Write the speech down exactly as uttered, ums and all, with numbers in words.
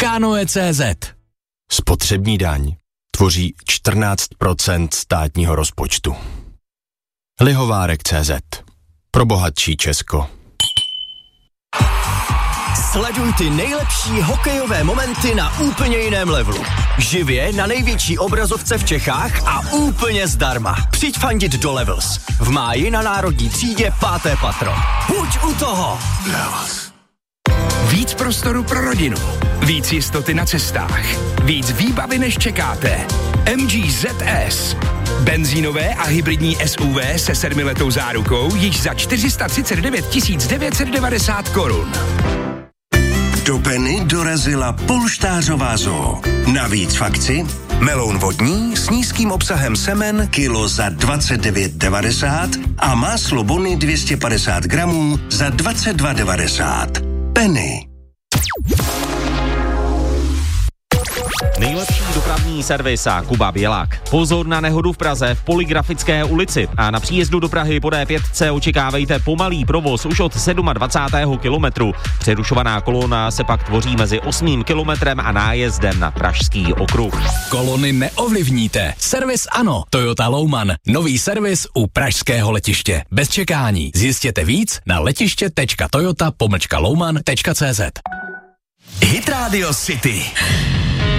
Skanoe tečka cé zet. Spotřební daň tvoří čtrnáct procent státního rozpočtu. Lihovárek tečka cé zet. Pro bohatší Česko. Sleduj ty nejlepší hokejové momenty na úplně jiném levelu. Živě na největší obrazovce v Čechách a úplně zdarma. Přijď fandit do Levels. V máji na Národní třídě páté patro. Buď u toho! Levels. Víc prostoru pro rodinu. Víc jistoty na cestách. Víc výbavy, než čekáte. M G Z S. Benzínové a hybridní S U V se sedmiletou zárukou již za čtyři sta třicet devět tisíc devět set devadesát korun. Do Penny dorazila polštářová zoo. Navíc v akci meloun vodní s nízkým obsahem semen kilo za dvacet devět devadesát a máslo Bony dvě stě padesát gramů za dvacet dva devadesát. Penny. Nejlepší dopravní servis a Kuba Bělák. Pozor na nehodu v Praze v Polygrafické ulici a na příjezdu do Prahy po D pět očekávejte pomalý provoz už od dvacátého sedmého kilometru. Přerušovaná kolona se pak tvoří mezi osmým kilometrem a nájezdem na Pražský okruh. Kolony neovlivníte. Servis ano. Toyota Louman. Nový servis u pražského letiště. Bez čekání. Zjistěte víc na letiště tečka toyota pomlčka louman tečka cé zet. Hit Radio City.